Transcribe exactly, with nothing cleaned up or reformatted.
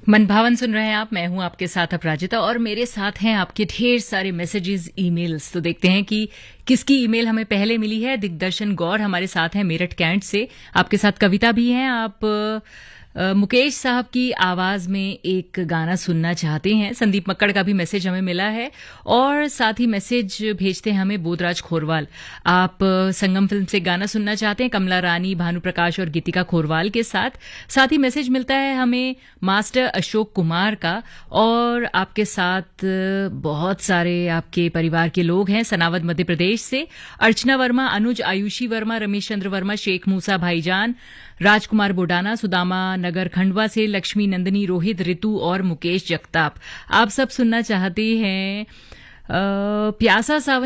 मन भावन सुन रहे हैं आप। मैं हूं आपके साथ अपराजिता और मेरे साथ हैं आपके ढेर सारे मैसेजेस, ईमेल्स। तो देखते हैं कि किसकी ईमेल हमें पहले मिली है। दिग्दर्शन गौर हमारे साथ हैं मेरठ कैंट से। आपके साथ कविता भी हैं। आप अ, मुकेश साहब की आवाज में एक गाना सुनना चाहते हैं। संदीप मक्कड़ का भी मैसेज हमें मिला है और साथ ही मैसेज भेजते हैं हमें बोधराज खोरवाल। आप अ, संगम फिल्म से गाना सुनना चाहते हैं कमला रानी, भानु प्रकाश और गीतिका खोरवाल के साथ। साथ ही मैसेज मिलता है हमें मास्टर अशोक कुमार का और आपके साथ अ, बहुत सारे आपके परिवार के लोग हैं। सनावद मध्य प्रदेश से अर्चना वर्मा, अनुज, आयुषी वर्मा, रमेश चंद्र वर्मा, शेख मूसा भाईजान, राजकुमार बोडाना, सुदामा नगर खंडवा से लक्ष्मी नंदिनी, रोहित, ऋतु और मुकेश जगताप। आप सब सुनना चाहते हैं अ, प्यासा सावन